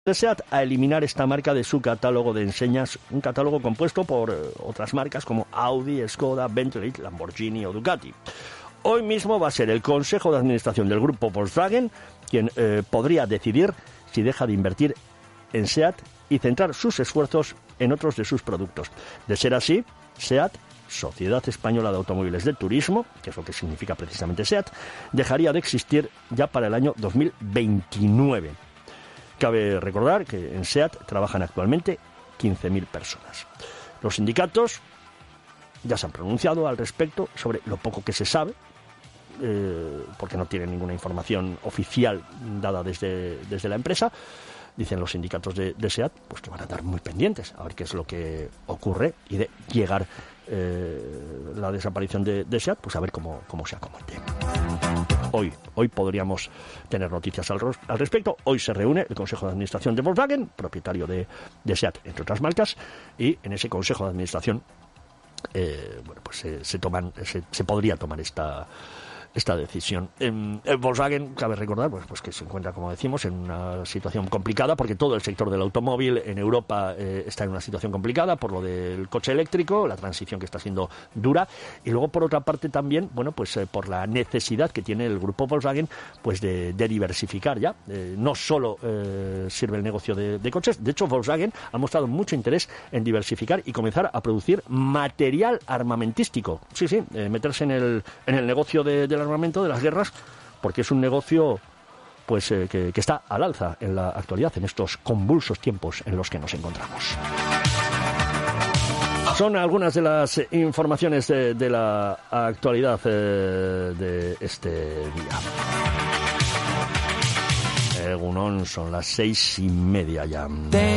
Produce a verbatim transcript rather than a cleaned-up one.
de SEAT a eliminar esta marca de su catálogo de enseñas, un catálogo compuesto por eh, otras marcas como Audi, Skoda, Bentley, Lamborghini o Ducati. Hoy mismo va a ser el Consejo de Administración del grupo Volkswagen quien eh, podría decidir si deja de invertir en SEAT y centrar sus esfuerzos en otros de sus productos. De ser así, SEAT, Sociedad Española de Automóviles de Turismo, que es lo que significa precisamente SEAT, dejaría de existir ya para el año dos mil veintinueve. Cabe recordar que en SEAT trabajan actualmente quince mil personas. Los sindicatos ya se han pronunciado al respecto sobre lo poco que se sabe, eh, porque no tienen ninguna información oficial dada desde, desde la empresa. Dicen los sindicatos de, de SEAT pues que van a estar muy pendientes a ver qué es lo que ocurre y de llegar eh, la desaparición de, de SEAT, pues a ver cómo, cómo se acomete. Hoy, hoy podríamos tener noticias al, al respecto. Hoy se reúne el Consejo de Administración de Volkswagen, propietario de, de SEAT, entre otras marcas, y en ese Consejo de Administración eh, bueno, pues se, se, toman, se, se podría tomar esta... esta decisión. En, en Volkswagen, cabe recordar, pues, pues que se encuentra, como decimos, en una situación complicada, porque todo el sector del automóvil en Europa eh, está en una situación complicada por lo del coche eléctrico, la transición que está siendo dura, y luego por otra parte también, bueno, pues eh, por la necesidad que tiene el grupo Volkswagen, pues de, de diversificar ya. Eh, no solo eh, sirve el negocio de, de coches, de hecho Volkswagen ha mostrado mucho interés en diversificar y comenzar a producir material armamentístico. Sí, sí, eh, meterse en el, en el negocio de, de armamento, de las guerras, porque es un negocio pues eh, que, que está al alza en la actualidad, en estos convulsos tiempos en los que nos encontramos. Son algunas de las informaciones de, de la actualidad eh, de este día. Egunon, son las seis y media ya.